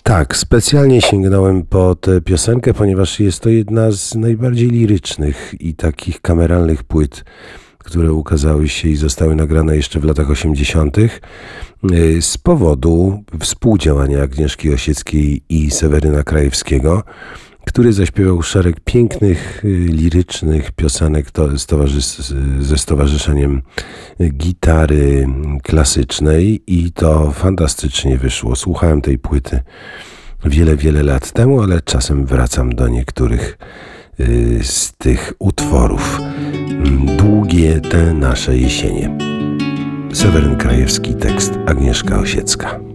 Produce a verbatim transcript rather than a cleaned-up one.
Tak, specjalnie sięgnąłem po tę piosenkę, ponieważ jest to jedna z najbardziej lirycznych i takich kameralnych płyt, które ukazały się i zostały nagrane jeszcze w latach osiemdziesiątych z powodu współdziałania Agnieszki Osieckiej i Seweryna Krajewskiego, który zaśpiewał szereg pięknych, lirycznych piosenek to, z towarzys- ze Stowarzyszeniem Gitary Klasycznej i to fantastycznie wyszło. Słuchałem tej płyty wiele, wiele lat temu, ale czasem wracam do niektórych y, z tych utworów. Długie te nasze jesienie. Seweryn Krajewski, tekst Agnieszka Osiecka.